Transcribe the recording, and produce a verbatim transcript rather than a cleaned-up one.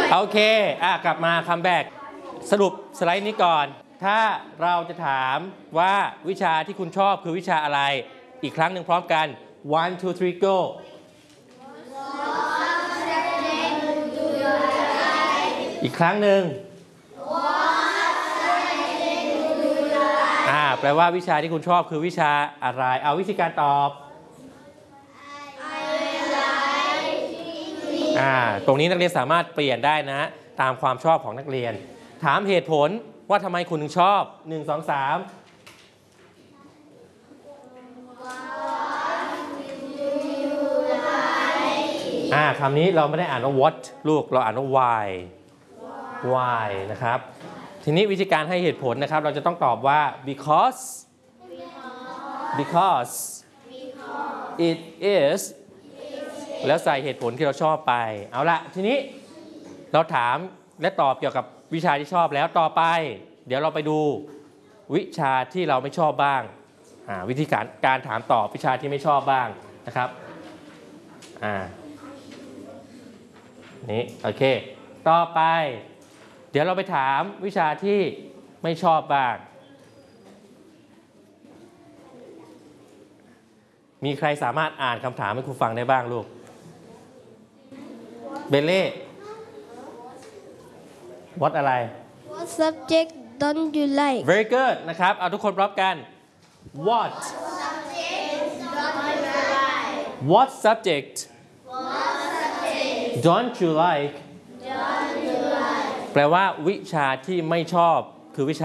โอเคอ่ะกลับมาคัมแบ็กสรุปสไลด์นี้ก่อน ถ้าเราจะถามว่าวิชาที่คุณชอบคือวิชาอะไรอีกครั้งหนึ่งพร้อมกัน one two three go อีกครั้งหนึ่งอ่าแปลว่าวิชาที่คุณชอบคือวิชาอะไรเอาวิธีการตอบอ่าตรงนี้นักเรียนสามารถเปลี่ยนได้นะตามความชอบของนักเรียนถามเหตุผลว่าทำไมคุณถึงชอบหนึ่ง สอง สามอ่าคำนี้เราไม่ได้อ่านว่า what ลูกเราอ่านว่า why why นะครับทีนี้วิธีการให้เหตุผลนะครับเราจะต้องตอบว่า because because it is แล้วใส่เหตุผลที่เราชอบไปเอาละทีนี้เราถามและตอบเกี่ยวกับวิชาที่ชอบแล้วต่อไปเดี๋ยวเราไปดูวิชาที่เราไม่ชอบบ้างวิธีการการถามตอบวิชาที่ไม่ชอบบ้างนะครับอ่านี่โอเคต่อไปเดี๋ยวเราไปถามวิชาที่ไม่ชอบบ้างมีใครสามารถอ่านคำถามให้ครูฟังได้บ้างลูกเบลเล่ what อะไร What subject don't you like very good นะครับเอาทุกคนพร้อมกัน what what subject don't you like แปลว่าวิชาที่ไม่ชอบคือวิชา